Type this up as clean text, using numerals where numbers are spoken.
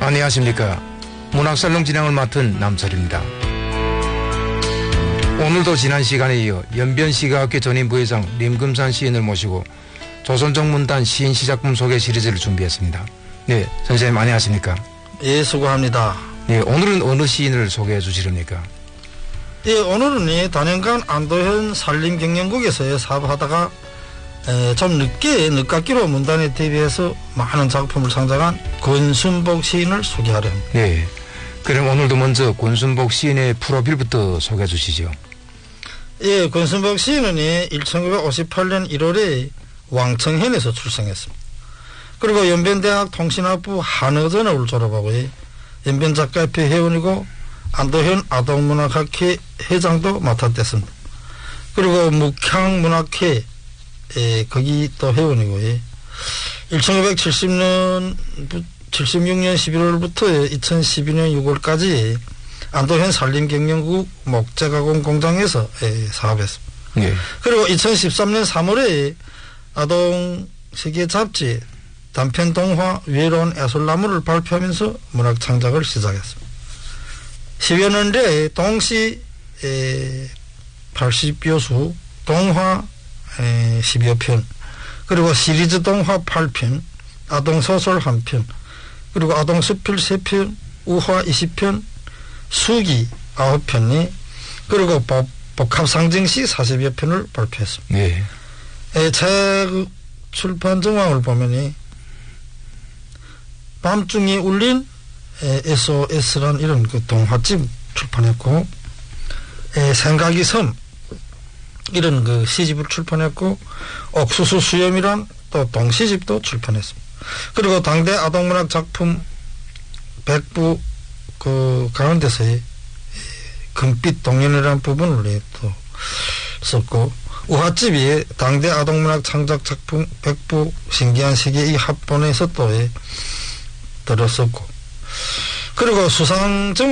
안녕하십니까. 문학살롱 진행을 맡은 남설입니다. 오늘도 지난 시간에 이어 연변시가학회 전임 부회장 림금산 시인을 모시고 조선정문단 시인 시작품 소개 시리즈를 준비했습니다. 네, 선생님 안녕하십니까. 예, 수고합니다. 네, 오늘은 어느 시인을 소개해 주시렵니까? 예, 오늘은 단연간 안도현 산림경영국에서 사업하다가 좀 늦게 늦깎이로 문단에 데뷔해서 많은 작품을 창작한 권순복 시인을 소개하려 합니다. 네, 그럼 오늘도 먼저 권순복 시인의 프로필부터 소개해 주시죠. 예, 권순복 시인은 1958년 1월에 왕청현에서 출생했습니다. 그리고 연변대학 통신학부 한어전업을 졸업하고 연변작가협회 회원이고 안도현 아동문학학회 회장도 맡았댔습니다. 그리고 묵향문학회 거기 또 회원이고 1976년 11월부터 2012년 6월까지 안도현 산림경영국 목재가공 공장에서 사업했습니다. 네. 그리고 2013년 3월에 아동세계 잡지 단편 동화 외로운 애솔나무를 발표하면서 문학 창작을 시작했습니다. 10여 년 내에 동시 80여수 동화 10여 편, 그리고 시리즈 동화 8편, 아동소설 1편, 그리고 아동수필 3편, 우화 20편, 수기 9편이, 그리고 복합상징시 40여 편을 발표했습니다. 네. 책 출판 정황을 보면 밤중에 울린 SOS란 이런 그 동화집 출판했고, 생각이 섬 이런 그 시집을 출판했고, 옥수수 수염이란 또 동시집도 출판했습니다. 그리고 당대 아동문학 작품 100부 그 가운데서의 금빛 동연이라는 부분을 또 썼고, 우화집이 당대 아동문학 창작 작품 100부 신기한 세계 이 합본에서 또 들었었고, 그리고 수상정